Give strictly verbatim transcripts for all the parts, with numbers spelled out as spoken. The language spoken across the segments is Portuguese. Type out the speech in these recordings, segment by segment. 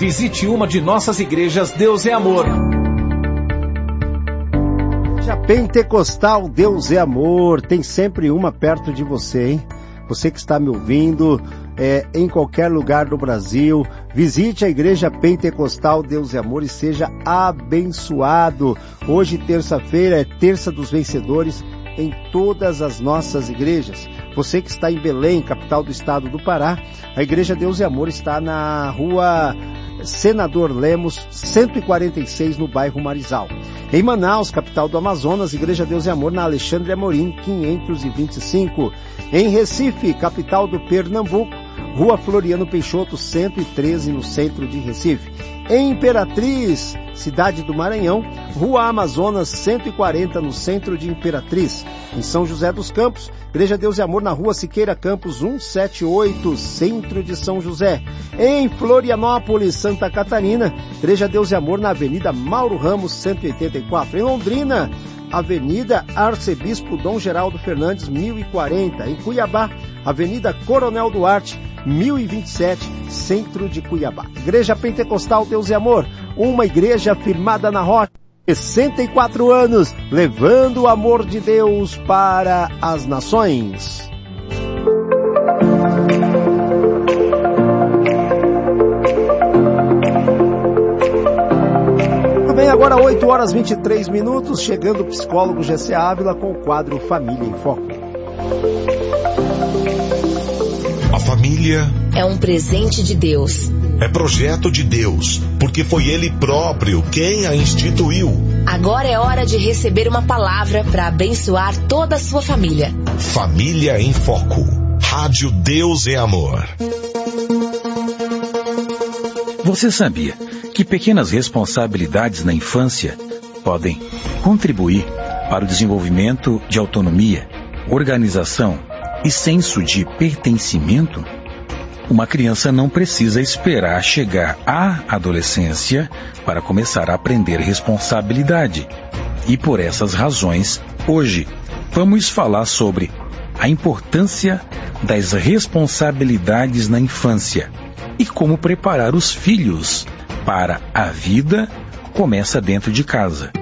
Visite uma de nossas igrejas Deus é Amor. Igreja Pentecostal Deus é Amor, tem sempre uma perto de você, hein? Você que está me ouvindo é, em qualquer lugar do Brasil, visite a Igreja Pentecostal Deus é Amor e seja abençoado. Hoje, terça-feira, é Terça dos Vencedores em todas as nossas igrejas. Você que está em Belém, capital do estado do Pará, a Igreja Deus é Amor está na rua Senador Lemos, cento e quarenta e seis, no bairro Marizal. Em Manaus, capital do Amazonas, Igreja Deus é Amor na Alexandre Amorim, quinhentos e vinte e cinco. Em Recife, capital do Pernambuco, Rua Floriano Peixoto, cento e treze, no centro de Recife. Em Imperatriz, cidade do Maranhão, Rua Amazonas, cento e quarenta, no centro de Imperatriz. Em São José dos Campos, Igreja Deus é Amor na Rua Siqueira Campos, cento e setenta e oito, centro de São José. Em Florianópolis, Santa Catarina, Igreja Deus é Amor na Avenida Mauro Ramos, cento e oitenta e quatro. Em Londrina, Avenida Arcebispo Dom Geraldo Fernandes, mil e quarenta. Em Cuiabá, Avenida Coronel Duarte, mil e vinte e sete, centro de Cuiabá. Igreja Pentecostal Deus é Amor, uma igreja firmada na rocha, sessenta e quatro anos, levando o amor de Deus para as nações. Bem, agora oito horas e vinte e três minutos, chegando o psicólogo G C Ávila com o quadro Família em Foco. A família é um presente de Deus. É projeto de Deus, porque foi Ele próprio quem a instituiu. Agora é hora de receber uma palavra para abençoar toda a sua família. Família em Foco. Rádio Deus é Amor. Você sabia que pequenas responsabilidades na infância podem contribuir para o desenvolvimento de autonomia, organização e senso de pertencimento? Uma criança não precisa esperar chegar à adolescência para começar a aprender responsabilidade. E por essas razões, hoje, vamos falar sobre a importância das responsabilidades na infância e como preparar os filhos para a vida começa dentro de casa.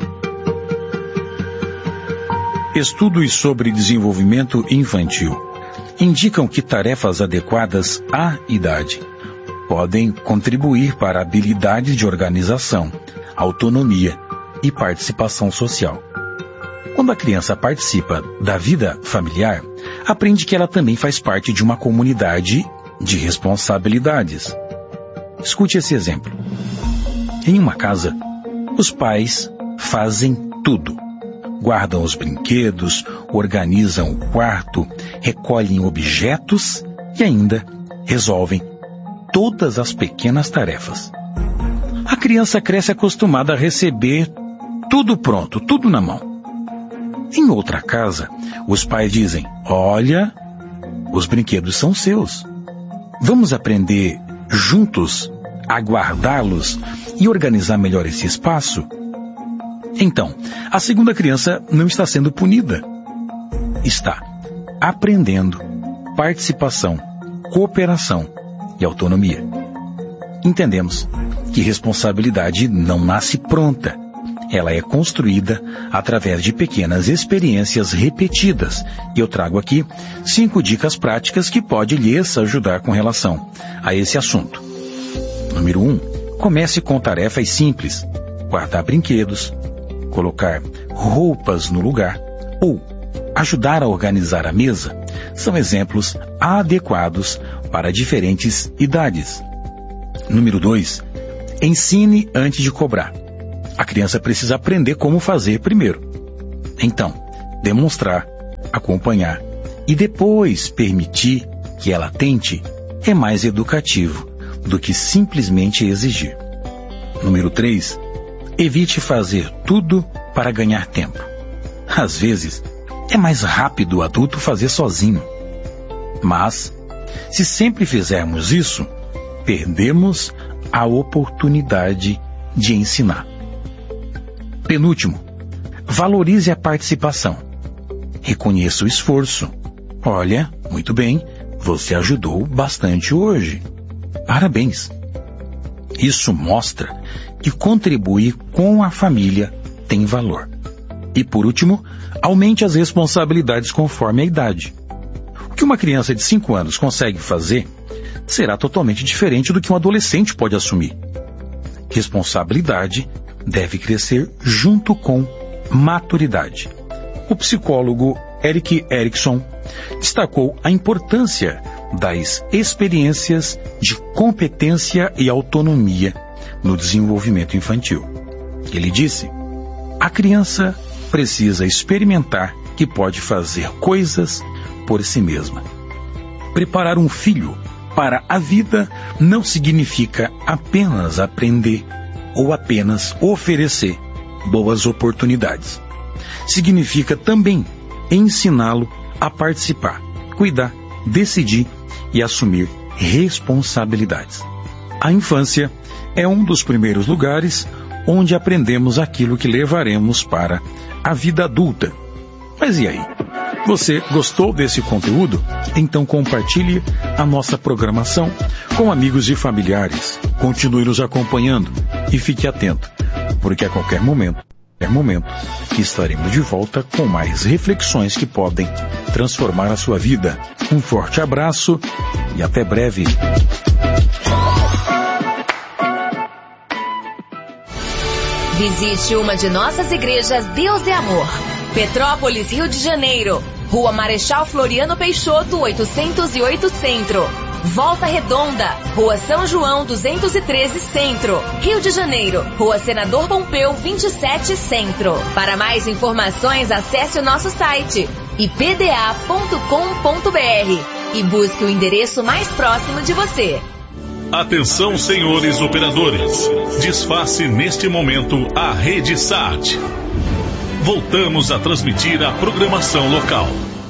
Estudos sobre desenvolvimento infantil indicam que tarefas adequadas à idade podem contribuir para a habilidade de organização, autonomia e participação social. Quando a criança participa da vida familiar, aprende que ela também faz parte de uma comunidade de responsabilidades. Escute esse exemplo. Em uma casa, os pais fazem tudo. Guardam os brinquedos, organizam o quarto, recolhem objetos e ainda resolvem todas as pequenas tarefas. A criança cresce acostumada a receber tudo pronto, tudo na mão. Em outra casa, os pais dizem: olha, os brinquedos são seus. Vamos aprender juntos a guardá-los e organizar melhor esse espaço? Então, a segunda criança não está sendo punida. Está aprendendo participação, cooperação e autonomia. Entendemos que responsabilidade não nasce pronta. Ela é construída através de pequenas experiências repetidas. E eu trago aqui cinco dicas práticas que podem lhes ajudar com relação a esse assunto. Número um, comece com tarefas simples. Guardar brinquedos, colocar roupas no lugar ou ajudar a organizar a mesa são exemplos adequados para diferentes idades. Número dois, ensine antes de cobrar. A criança precisa aprender como fazer primeiro. Então, demonstrar, acompanhar e depois permitir que ela tente é mais educativo do que simplesmente exigir. Número três, evite fazer tudo para ganhar tempo. Às vezes, é mais rápido o adulto fazer sozinho. Mas, se sempre fizermos isso, perdemos a oportunidade de ensinar. Penúltimo, valorize a participação. Reconheça o esforço. Olha, muito bem, você ajudou bastante hoje. Parabéns. Isso mostra que contribuir com a família tem valor. E por último, aumente as responsabilidades conforme a idade. O que uma criança de cinco anos consegue fazer será totalmente diferente do que um adolescente pode assumir. Responsabilidade deve crescer junto com maturidade. O psicólogo Erik Erikson destacou a importância das experiências de competência e autonomia no desenvolvimento infantil. Ele disse: a criança precisa experimentar que pode fazer coisas por si mesma. Preparar um filho para a vida não significa apenas aprender ou apenas oferecer boas oportunidades. Significa também ensiná-lo a participar, cuidar, decidir e assumir responsabilidades. A infância é um dos primeiros lugares onde aprendemos aquilo que levaremos para a vida adulta. Mas e aí? Você gostou desse conteúdo? Então compartilhe a nossa programação com amigos e familiares. Continue nos acompanhando e fique atento, porque a qualquer momento, qualquer momento, estaremos de volta com mais reflexões que podem transformar a sua vida. Um forte abraço e até breve. Visite uma de nossas igrejas Deus é Amor. Petrópolis, Rio de Janeiro. Rua Marechal Floriano Peixoto, oitocentos e oito Centro. Volta Redonda, Rua São João, duzentos e treze Centro. Rio de Janeiro, Rua Senador Pompeu, vinte e sete Centro. Para mais informações, acesse o nosso site i p d a ponto com ponto b r e busque o endereço mais próximo de você. Atenção, senhores operadores. Desface neste momento a rede S A T. Voltamos a transmitir a programação local.